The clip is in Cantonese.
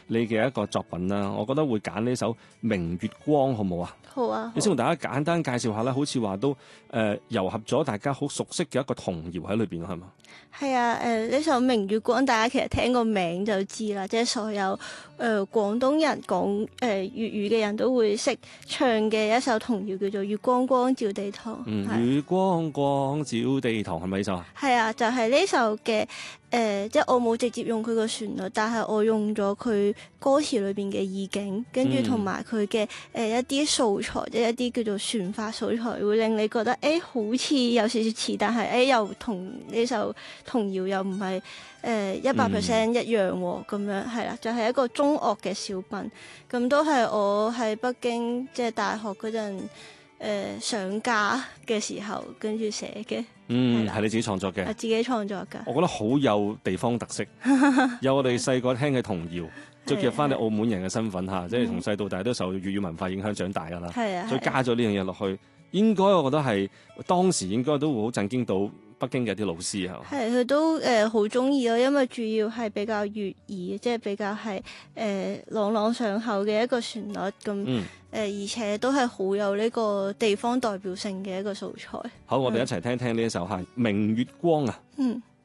你嘅一個作品啦，我覺得會揀呢首《明月光》，好唔好啊？ 好啊， 你先同大家簡單介紹下啦，好似話都糅合咗大家好熟悉嘅一個童謠喺裏邊，係嘛？ 係啊，呢首《明月光》大家其實聽個名就知啦，即係所有廣東人講粵語嘅人都會識唱嘅一首童謠，叫做《月光光照地堂》。 月光光照地堂係咪呢首啊？ 係啊，就係呢首嘅即係我冇直接用佢個旋律，但係我用咗佢歌詞裏邊嘅意境，跟住同埋佢嘅一啲素材，即係一啲叫做旋法素材，會令你覺得好似有少少似，但係又同呢首童謠又唔係100% 一樣喎，咁樣係啦，就係一個中樂嘅小品，咁都係我喺北京即係大學嗰陣上架嘅時候跟住寫嘅。 係你自己創作嘅？ 我自己創作㗎。 我覺得好有地方特色，有我哋細個聽嘅童謠，再結合翻你澳門人嘅身份嚇，即係從細到大都受粵語文化影響長大㗎啦。再加咗呢樣嘢落去，應該我覺得係當時應該都會好震驚到北京嘅啲老師啊。 係，佢都好中意咯，因為主要係比較粵語，即係比較係朗朗上口嘅一個旋律咁。而且都係好有呢個地方代表性嘅一個素材。 好，我哋一齊聽聽呢一首係《明月光》啊。